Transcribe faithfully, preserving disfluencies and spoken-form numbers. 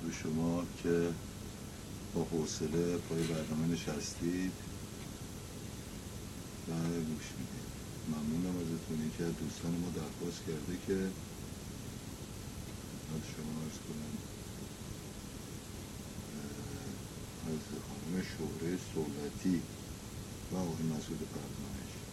به شما که با حوصله پای برنامه نشستید و گوش میدید. ممنونم ازتون. که از دوستان ما درخواست کرده که از شما عرض کنم از خانم شهره صحبتی و آقای مسعود پردنامش